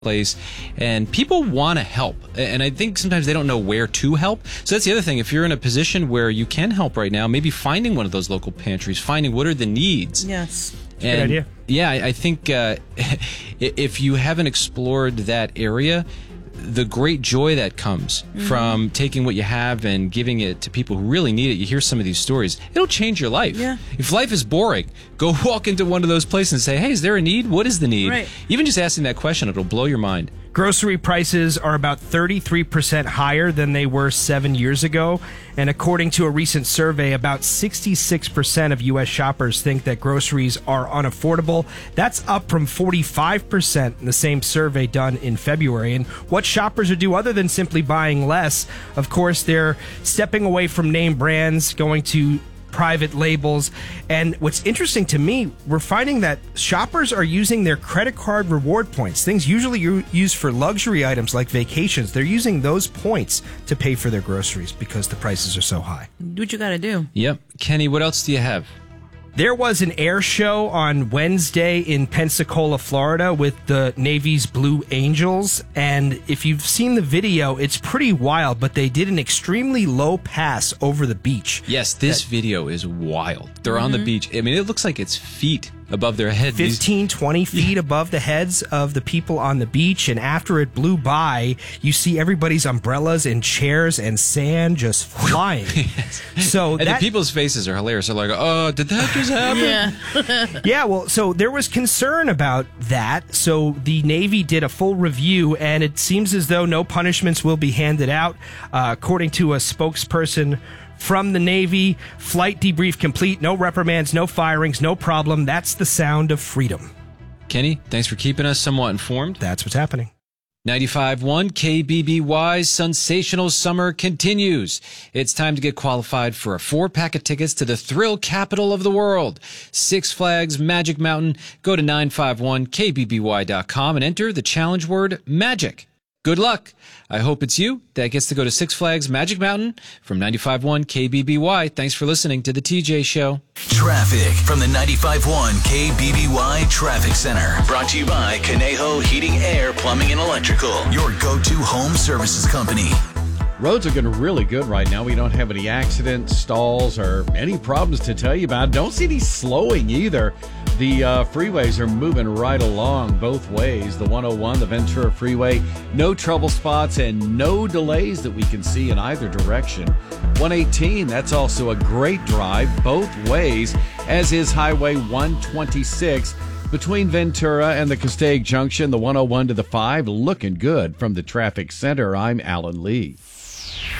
place, and people want to help, and I think sometimes they don't know where to help. So that's the other thing. If you're in a position where you can help right now, maybe finding one of those local pantries, finding what are the needs. Yes. And, good idea. Yeah, I think if you haven't explored that area, the great joy that comes from taking what you have and giving it to people who really need it. You hear some of these stories. It'll change your life. Yeah. If life is boring, go walk into one of those places and say, hey, is there a need? What is the need? Right. Even just asking that question, it'll blow your mind. Grocery prices are about 33% higher than they were 7 years ago. And according to a recent survey, about 66% of U.S. shoppers think that groceries are unaffordable. That's up from 45% in the same survey done in February. And what shoppers are do other than simply buying less, of course, they're stepping away from name brands, going to private labels. And what's interesting to me, we're finding that shoppers are using their credit card reward points, things usually used for luxury items like vacations. They're using those points to pay for their groceries because the prices are so high. Do what you got to do. Yep. Kenny, what else do you have? There was an air show on Wednesday in Pensacola, Florida with the Navy's Blue Angels. And if you've seen the video, it's pretty wild, but they did an extremely low pass over the beach. Yes, this video is wild. They're on the beach. I mean, it looks like it's feet above their head. 15, 20 feet above the heads of the people on the beach. And after it blew by, you see everybody's umbrellas and chairs and sand just flying. Yes. So and the people's faces are hilarious. They're like, oh, did that just happen? Yeah, well, so there was concern about that. So the Navy did a full review, and it seems as though no punishments will be handed out. According to a spokesperson from the Navy, flight debrief complete, no reprimands, no firings, no problem. That's the sound of freedom. Kenny, thanks for keeping us somewhat informed. That's what's happening. 95.1 KBBY's sensational summer continues. It's time to get qualified for a 4-pack of tickets to the thrill capital of the world, Six Flags Magic Mountain. Go to 951kbby.com and enter the challenge word MAGIC. Good luck. I hope it's you that gets to go to Six Flags Magic Mountain. From 95.1 KBBY, thanks for listening to The TJ Show. Traffic from the 95.1 KBBY Traffic Center. Brought to you by Conejo Heating, Air, Plumbing, and Electrical. Your go-to home services company. Roads are looking really good right now. We don't have any accidents, stalls, or any problems to tell you about. Don't see any slowing either. The freeways are moving right along both ways. The 101, the Ventura Freeway, no trouble spots and no delays that we can see in either direction. 118, that's also a great drive both ways, as is Highway 126. Between Ventura and the Castaic Junction, the 101 to the 5, looking good. From the Traffic Center, I'm Alan Lee.